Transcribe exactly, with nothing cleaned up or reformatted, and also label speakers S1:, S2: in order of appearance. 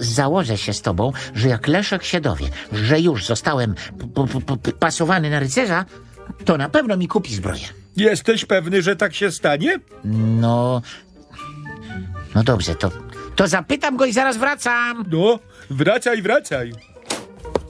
S1: założę się z tobą, że jak Leszek się dowie, że już zostałem p- p- p- pasowany na rycerza, to na pewno mi kupi zbroję.
S2: Jesteś pewny, że tak się stanie?
S1: No... No dobrze, to, to zapytam go i zaraz wracam.
S2: No, wracaj, wracaj.